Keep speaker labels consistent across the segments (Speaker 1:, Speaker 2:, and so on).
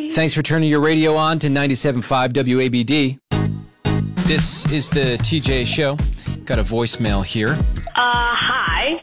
Speaker 1: Thanks for turning your radio on to 97.5 WABD. This is the TJ Show. Got a voicemail here.
Speaker 2: Hi.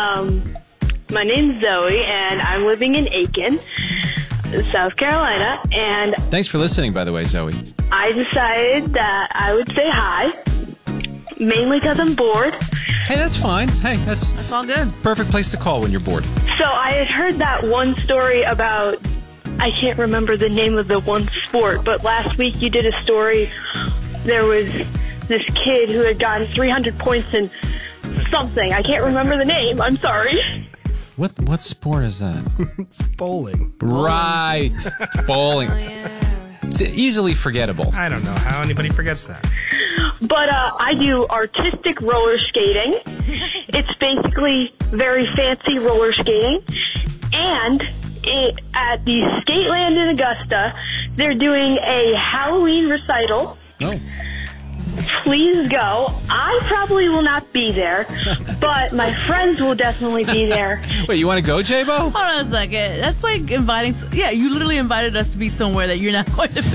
Speaker 2: My name's Zoe, and I'm living in Aiken, South Carolina, and...
Speaker 1: Thanks for listening, by the way, Zoe.
Speaker 2: I decided that I would say hi, mainly because I'm bored.
Speaker 1: Hey, that's fine. Hey, that's
Speaker 3: all good.
Speaker 1: Perfect place to call when you're bored.
Speaker 2: So I had heard that one story about... I can't remember the name of the one sport, but last week you did a story. There was this kid who had gotten 300 points in something. I can't remember the name. I'm sorry.
Speaker 1: What sport is that?
Speaker 4: It's bowling.
Speaker 1: Right. It's bowling.
Speaker 3: Oh, yeah.
Speaker 1: It's easily forgettable.
Speaker 4: I don't know how anybody forgets that.
Speaker 2: But I do artistic roller skating. It's basically very fancy roller skating. And at the Skateland in Augusta, they're doing a Halloween recital.
Speaker 1: Oh.
Speaker 2: Please go. I probably will not be there, but my friends will definitely be there.
Speaker 1: Wait, you want to go, J-Bo?
Speaker 3: Hold on a second. That's like inviting... Yeah, you literally invited us to be somewhere that you're not going to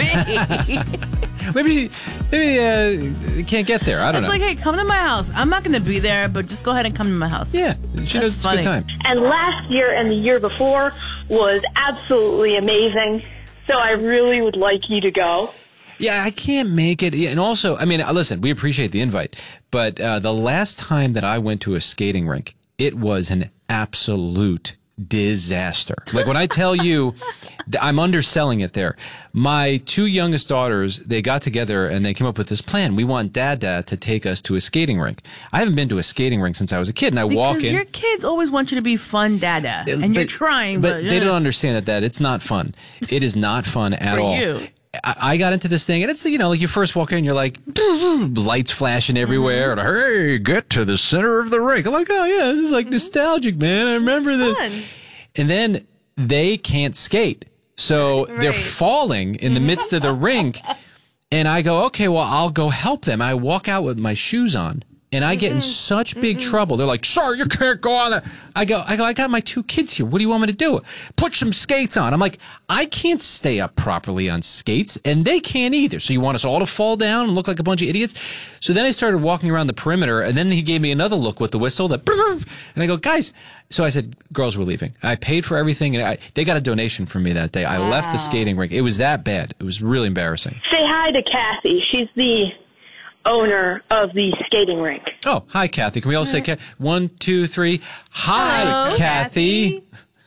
Speaker 3: be.
Speaker 1: Maybe you can't get there. I don't know.
Speaker 3: It's like, hey, come to my house. I'm not going to be there, but just go ahead and come to my house.
Speaker 1: Yeah, she knows it's a good time.
Speaker 2: And last year and the year before was absolutely amazing, so I really would like you to go.
Speaker 1: Yeah, I can't make it. And also, I mean, listen, we appreciate the invite, but the last time that I went to a skating rink, it was an absolute disaster. Like when I tell you, I'm underselling it there. My two youngest daughters, they got together and they came up with this plan. We want Dada to take us to a skating rink. I haven't been to a skating rink since I was a kid, and I walk in.
Speaker 3: Because your kids always want you to be fun, Dada, and you're trying, but
Speaker 1: they don't understand that it's not fun. It is not fun at
Speaker 3: for
Speaker 1: all.
Speaker 3: you.
Speaker 1: I got into this thing, and it's, you know, like you first walk in, you're like, lights flashing everywhere, and hey, get to the center of the rink. I'm like, oh, yeah, this is like nostalgic, man. I remember this.
Speaker 3: Fun.
Speaker 1: And then they can't skate. So they're falling in the midst of the rink, and I go, okay, well, I'll go help them. I walk out with my shoes on. And I get in such big trouble. They're like, sir, you can't go on that. I go, I got my two kids here. What do you want me to do? Put some skates on. I'm like, I can't stay up properly on skates, and they can't either. So you want us all to fall down and look like a bunch of idiots? So then I started walking around the perimeter, and then he gave me another look with the whistle. And I go, guys. So I said, girls, we're leaving. I paid for everything, and they got a donation from me that day. I left the skating rink. It was that bad. It was really embarrassing.
Speaker 2: Say hi to Kathy. She's the owner of the skating rink.
Speaker 1: Oh, hi, Kathy. Can we all say 1, 2, 3? Hi,
Speaker 3: hello,
Speaker 1: Kathy.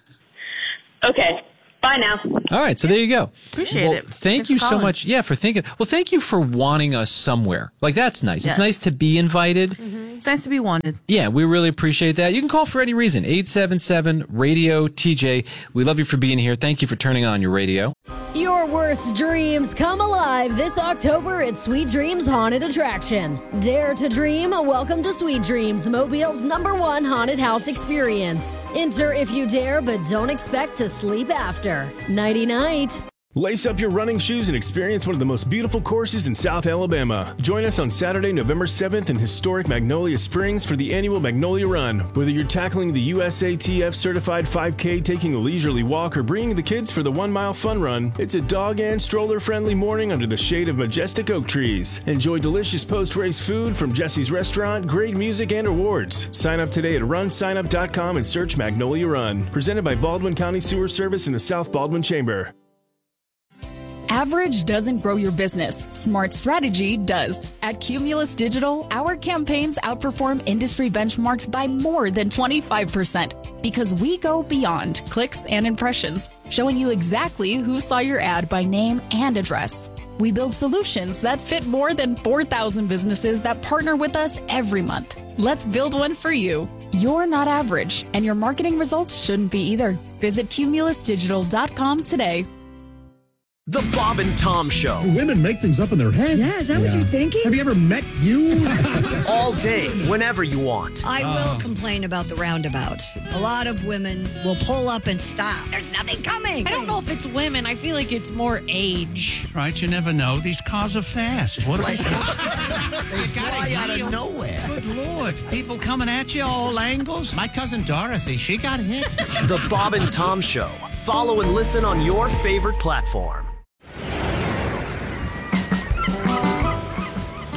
Speaker 2: Okay. Bye now.
Speaker 1: All right, so there you go.
Speaker 3: Appreciate it.
Speaker 1: Thank
Speaker 3: Thanks
Speaker 1: you
Speaker 3: for
Speaker 1: so
Speaker 3: calling.
Speaker 1: much. Yeah, for thinking. Well, thank you for wanting us somewhere. Like, that's nice.
Speaker 3: Yes.
Speaker 1: It's nice to be invited.
Speaker 3: It's nice to be wanted.
Speaker 1: Yeah, we really appreciate that. You can call for any reason. 877-RADIO-TJ. We love you for being here. Thank you for turning on your radio.
Speaker 5: Your worst dreams come alive this October at Sweet Dreams Haunted Attraction. Dare to dream. Welcome to Sweet Dreams, Mobile's #1 haunted house experience. Enter if you dare, but don't expect to sleep after. Nighty-night.
Speaker 6: Lace up your running shoes and experience one of the most beautiful courses in South Alabama. Join us on Saturday, November 7th in historic Magnolia Springs for the annual Magnolia Run. Whether you're tackling the USATF certified 5K, taking a leisurely walk, or bringing the kids for the 1-mile fun run, it's a dog and stroller-friendly morning under the shade of majestic oak trees. Enjoy delicious post-race food from Jesse's Restaurant, great music, and awards. Sign up today at runsignup.com and search Magnolia Run. Presented by Baldwin County Sewer Service and the South Baldwin Chamber.
Speaker 7: Average doesn't grow your business. Smart strategy does. At Cumulus Digital, our campaigns outperform industry benchmarks by more than 25% because we go beyond clicks and impressions, showing you exactly who saw your ad by name and address. We build solutions that fit more than 4,000 businesses that partner with us every month. Let's build one for you. You're not average, and your marketing results shouldn't be either. Visit cumulusdigital.com today.
Speaker 8: The Bob and Tom Show.
Speaker 9: Women make things up in their head.
Speaker 10: Yeah, is that what you're thinking?
Speaker 9: Have you ever met you?
Speaker 8: All day, whenever you want.
Speaker 10: I will complain about the roundabouts. A lot of women will pull up and stop. There's nothing coming.
Speaker 11: I don't know if it's women. I feel like it's more age.
Speaker 12: Right, you never know. These cars are fast. What
Speaker 9: They fly out of nowhere.
Speaker 12: Good Lord. People coming at you all angles. My cousin Dorothy, she got hit.
Speaker 8: The Bob and Tom Show. Follow and listen on your favorite platform.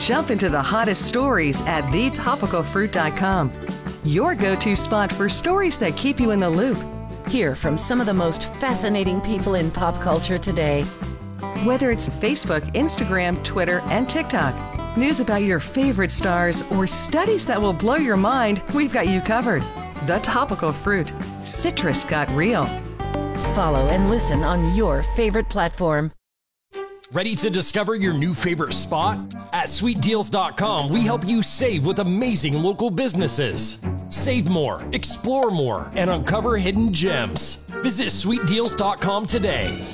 Speaker 13: Jump into the hottest stories at thetopicalfruit.com. Your go-to spot for stories that keep you in the loop. Hear from some of the most fascinating people in pop culture today. Whether it's Facebook, Instagram, Twitter, and TikTok, news about your favorite stars, or studies that will blow your mind, we've got you covered. The Topical Fruit. Citrus got real. Follow and listen on your favorite platform.
Speaker 14: Ready to discover your new favorite spot? At sweetdeals.com, we help you save with amazing local businesses. Save more, explore more, and uncover hidden gems. Visit sweetdeals.com today.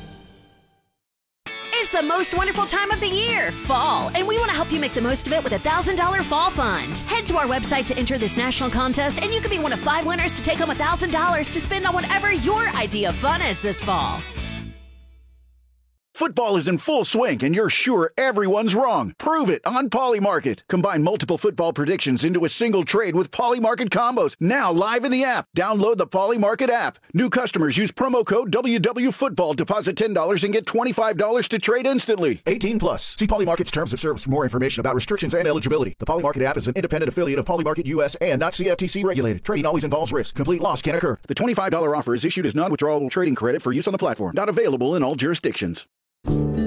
Speaker 15: It's the most wonderful time of the year, fall, and we want to help you make the most of it with a $1,000 fall fund. Head to our website to enter this national contest, and you could be one of 5 winners to take home $1,000 to spend on whatever your idea of fun is this fall.
Speaker 16: Football is in full swing, and you're sure everyone's wrong. Prove it on Polymarket. Combine multiple football predictions into a single trade with Polymarket combos. Now live in the app. Download the Polymarket app. New customers use promo code WWFootball. Deposit $10 and get $25 to trade instantly.
Speaker 17: 18 plus. See Polymarket's terms of service for more information about restrictions and eligibility. The Polymarket app is an independent affiliate of Polymarket US and not CFTC regulated. Trading always involves risk. Complete loss can occur.
Speaker 16: The $25 offer is issued as non-withdrawable trading credit for use on the platform. Not available in all jurisdictions.